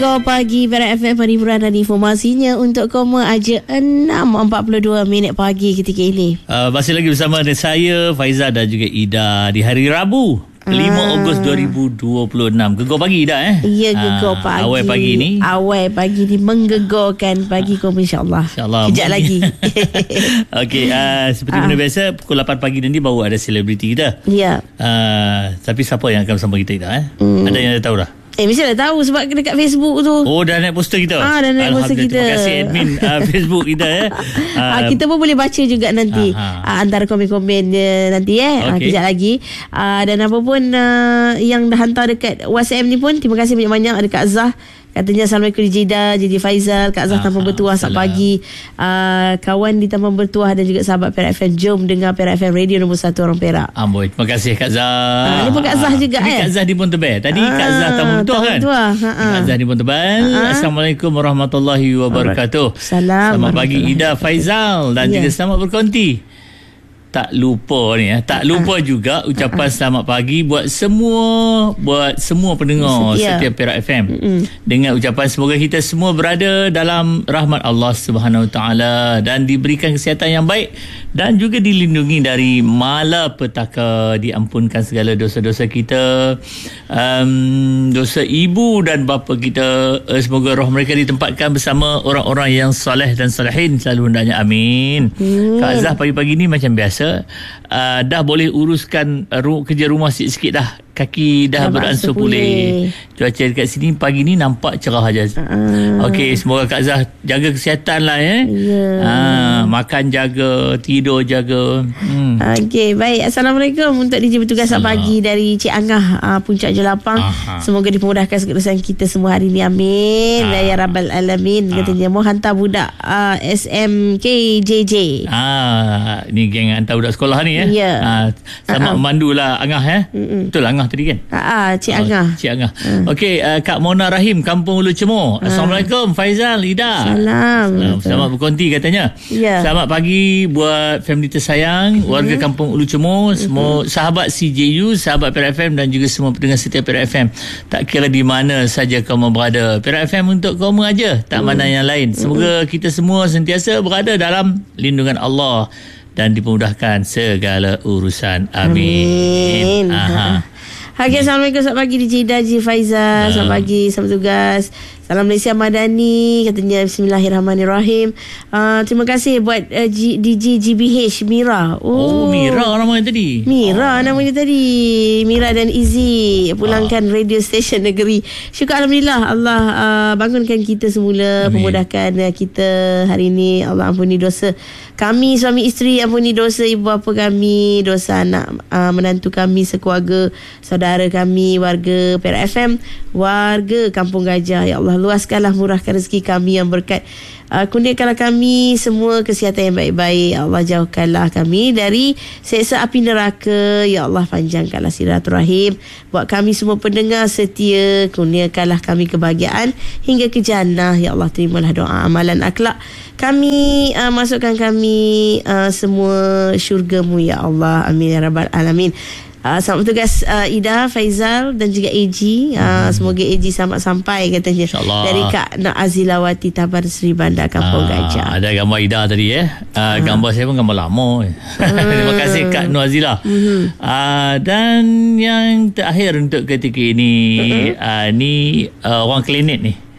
Go pagi Perak FM, hiburan dan informasinya untuk koma aja 6.42 minit pagi ketika ini. Masih lagi bersama dengan saya, Faizal dan juga Ida di hari Rabu 5 Ogos 2026. Gegar pagi Ida Ya, gegar pagi. Awal pagi ni. Awal pagi ni menggegorkan pagi koma, insyaAllah. Kejap lagi. Okey, seperti mana biasa pukul 8 pagi nanti baru ada selebriti kita. Ya. Tapi siapa yang akan bersama kita Ida? Ada yang dah tahu dah? Mesti dah tahu sebab dekat Facebook tu. Oh, dah naik poster kita. Dah naik poster kita. Terima kasih admin Facebook kita kita pun boleh baca juga nanti antara komen-komen nanti okay. Kejap lagi. Dan apa pun yang dah hantar dekat WhatsApp ni pun terima kasih banyak-banyak. Ada Kak Zah, katanya Assalamualaikum Jida, Jadi Faizal, Kak Zah Taman Bertuah saat pagi. Kawan di Taman Bertuah dan juga sahabat Perak FM, jom dengar Perak FM Radio nombor 1 orang Perak. Amboi, terima kasih Kak Zah. Ni pun Kak Zah juga Kak Zah di Pun Tebal. Tadi Kak Zah Taman Bertuah kan? Kak Zah di Pun Tebal. Assalamualaikum warahmatullahi wabarakatuh. Selamat pagi Ida, Faizal dan juga selamat berkonti. Tak lupa ni tak lupa juga ucapan selamat pagi buat semua pendengar setiap Perak FM. Dengan ucapan semoga kita semua berada dalam rahmat Allah Subhanahu Wa Taala dan diberikan kesihatan yang baik dan juga dilindungi dari malapetaka, diampunkan segala dosa-dosa kita, dosa ibu dan bapa kita, semoga roh mereka ditempatkan bersama orang-orang yang soleh dan solehin selalu hendaknya, amin. Kak Zah pagi-pagi ni macam biasa dah boleh uruskan kerja rumah sikit-sikit dah. Kaki dah beransur pulih. Cuaca dekat sini pagi ni nampak cerah aja. Okey, semoga Kak Zah jaga kesihatan lah makan jaga, tidur jaga. Okey, baik. Assalamualaikum untuk DJ bertugas pagi dari Cik Angah, Puncak Jelapang. Semoga dipermudahkan segala urusan kita semua hari ni, amin. Ya Rabbal Alamin. Katanya mau hantar budak SMKJJ. Ni geng hantar budak sekolah ni selamat memandulah Angah Betul Angah tadi kan? Cik Angah. Cik Angah. Okey, Kak Mona Rahim, Kampung Ulu Cemur. Assalamualaikum Faizal, Ida. Salam. Selamat berkonti katanya. Selamat pagi buat family tersayang, warga Kampung Ulu Cemur, semua sahabat CJU, sahabat Perak FM dan juga semua pendengar setiap Perak FM. Tak kira di mana saja kamu berada, Perak FM untuk kamu aja, tak mana yang lain. Semoga kita semua sentiasa berada dalam lindungan Allah dan dipermudahkan segala urusan, amin. Okay, Assalamualaikum, selamat pagi DJ Daji Faizal. Selamat pagi, selamat tugas. Salam Malaysia Madani, katanya bismillahirrahmanirrahim. Terima kasih buat DJ GBH Mira. Mira namanya tadi. Namanya tadi. Mira dan Izzy pulangkan radio station negeri. Syukur Alhamdulillah, Allah bangunkan kita semula. Amin. Pemudahkan kita hari ini. Allah ampuni dosa kami suami isteri, ampuni dosa ibu bapa kami, dosa anak menantu kami sekeluarga, saudara kami, warga Perak FM, warga Kampung Gajah. Ya Allah, luaskanlah, murahkan rezeki kami yang berkat. Kurniakanlah kami semua kesihatan yang baik-baik. Allah, jauhkanlah kami dari seksa api neraka. Ya Allah, panjangkanlah silaturahim buat kami semua pendengar setia. Kurniakanlah kami kebahagiaan hingga ke jannah. Ya Allah, terimalah doa amalan akhlak kami, masukkan kami semua syurga-Mu ya Allah, amin ya Rabbal Alamin. Selamat bertugas Ida, Faizal dan juga AG. Semoga AG selamat sampai katanya. Dari Kak Nak Azilawati, Tabar Seri Bandar, Kampung Gajah. Ada gambar Ida tadi gambar saya pun gambar lama. Terima kasih Kak Nur Azilah. Dan yang terakhir untuk ketika ini ni orang klinik ni.